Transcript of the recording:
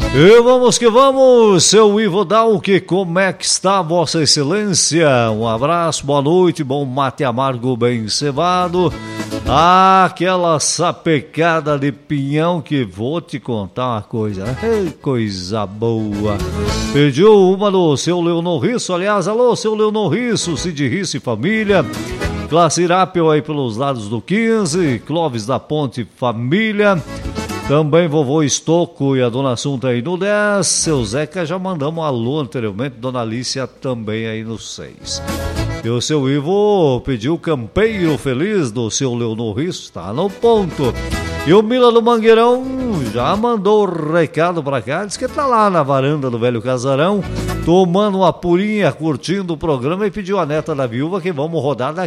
E vamos que vamos, seu Ivo Dalque, como é que está Vossa Excelência? Um abraço, boa noite, bom mate amargo bem cevado. Aquela sapecada de pinhão que vou te contar uma coisa, coisa boa. Pediu uma do seu Leonor Risso, aliás, alô, seu Leonor Risso, Cid Risso e família. Classe Irápio aí pelos lados do 15, Clóvis da Ponte família. Também vovô Estoco e a dona Assunta aí no 10. Seu Zeca já mandamos um alô anteriormente. Dona Alicia também aí no 6. E o seu Ivo pediu Campeiro Feliz do seu Leonor Risso. Está no ponto. E o Mila do Mangueirão já mandou o recado pra cá. Diz que tá lá na varanda do velho casarão, tomando uma purinha, curtindo o programa, e pediu a neta da viúva que vamos rodar daqui